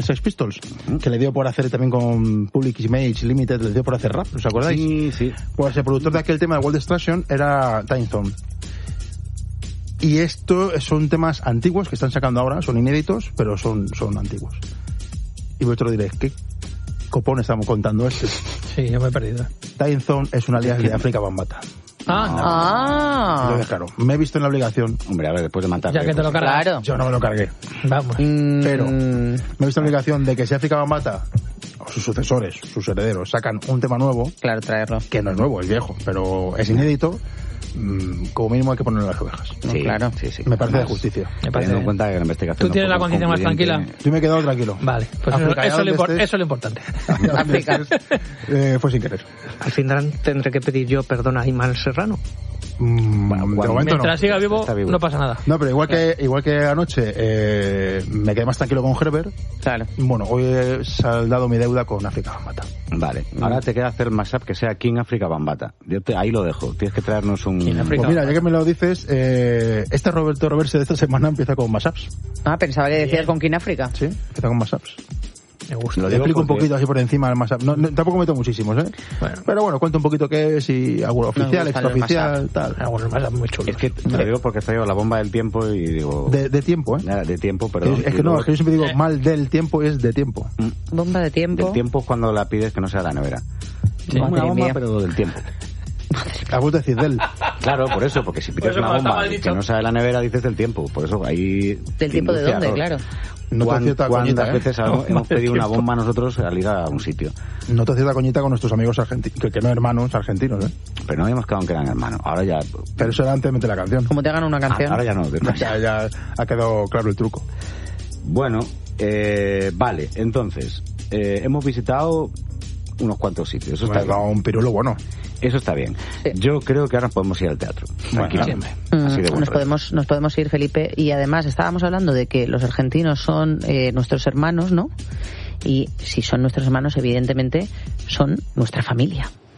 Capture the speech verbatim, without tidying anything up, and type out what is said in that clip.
Sex Pistols, que le dio por hacer también con Public Image Limited, le dio por hacer rap, ¿os acordáis? Sí, sí. Pues el productor de aquel tema de World Destruction era Time Zone. Y esto son temas antiguos que están sacando ahora, son inéditos, pero son, son antiguos. Y vosotros diréis, ¿qué copón estamos contando este? Sí, yo me he perdido. Time Zone es una alias de África Bambata. Ah, no. Ah. Lo claro, me he visto en la obligación. Hombre, a ver, después de matar. Ya que te lo cargas. Claro. Yo no me lo cargué. Vamos. Mm, Pero me he visto en la obligación de que si África Bambata, o sus sucesores, sus herederos, sacan un tema nuevo, Claro, traerlo. que no es nuevo, es viejo, pero es inédito, mmm, como mínimo hay que ponerle las ovejas. No, Sí, claro. sí, sí. Me parece de Además, justicia. Me parece Teniendo en bien. cuenta que la investigación... ¿Tú tienes la conciencia más tranquila? Yo me he quedado tranquilo. Vale, pues eso, África, eso, ya es lo donde impor- estés. eso es lo importante. África. Eh, fue sin querer. Al final tendré que pedir yo perdón a Iman Serrano. Mm, de momento no. Mientras siga vivo, Está vivo. no pasa nada. No, pero igual que igual que anoche eh, me quedé más tranquilo con Herbert, Claro. bueno, hoy he saldado mi deuda con África Bambata. Vale, ahora te queda hacer mashup que sea King África Bambata. Yo te, ahí lo dejo. Tienes que traernos un... King África. Pues mira, ya que me lo dices, eh, este Roberto Roverse de esta semana empieza con mashups. Ah, pensaba que decías con King África. Sí, empieza con mashups. Me gusta. Lo Te digo explico un porque- poquito así por encima del mashup. No, no, tampoco meto muchísimos, ¿eh? Bueno. Pero bueno, cuento un poquito qué es y alguno oficial, gustan los extraoficial, tal. Ah, bueno, más muy chulo. Es que te lo digo porque traigo la bomba del tiempo y digo... De, de tiempo, ¿eh? Nada, de tiempo, perdón. Es, es Y que no, luego- es que yo siempre digo mal del tiempo es de tiempo. Bomba de tiempo. Del tiempo es cuando la pides que no sea la nevera. Sí. Como una Madre bomba, mía. pero del tiempo. Has vuelto a decir del. Claro, por eso, porque si pides eso una como está bomba mal que dicho. no sea de la nevera, dices del tiempo. Por eso ahí... ¿Del tiempo de induce dónde? error. Claro. No te ¿Cuán- acierta ¿Cuántas coñita, ¿eh? veces hemos- Bomba hemos del pedido una tiempo. bomba nosotros al ir a un sitio? No te cierta coñita con nuestros amigos argentinos, que, que no hermanos argentinos, ¿eh? Pero no habíamos quedado en que eran hermanos. Ahora ya... Pero eso era antes de meter la canción. Como te hagan una Ah, canción. ahora ya no. después ya. Ya, ya ha quedado claro el truco. Bueno, eh, vale, entonces, eh, hemos visitado unos cuantos sitios. Eso Me has está dado bien. un pirulo bueno. Eso está bien. Sí. Yo creo que ahora podemos ir al teatro. Tranquilamente. Mm, Así de buen nos rollo. podemos nos podemos ir, Felipe, y además estábamos hablando de que los argentinos son eh, nuestros hermanos, ¿no? Y si son nuestros hermanos, evidentemente son nuestra familia.